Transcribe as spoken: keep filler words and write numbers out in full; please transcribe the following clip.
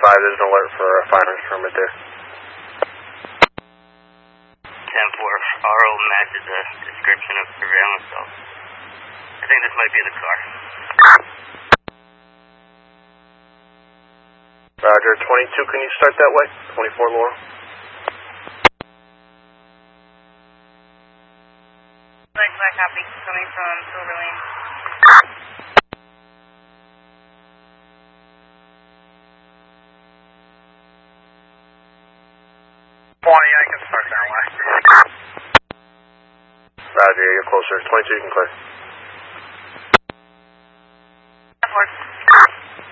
five, there's an alert for a firearms permit there. ten four, R O matches the description of surveillance, so I think this might be the car. Roger, twenty-two, can you start that way? twenty-four, Laurel. Black, black copy, coming from Silver Lane. twenty, I can start that way. Roger, you're closer. twenty-two, you can clear.